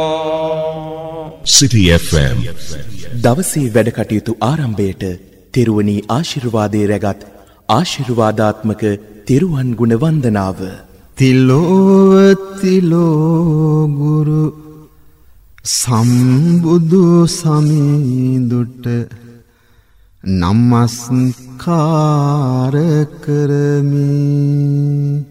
City FM දවසේ වැඩ කටයුතු ආරම්භයට තෙරුවනි ආශිර්වාදයේ රැගත් ආශිර්වාදාත්මක තෙරුවන් ගුණ වන්දනාව. තිලෝ තිලෝ ගුරු සම්බුදු සමිඳුට නමස්කාර කරමි.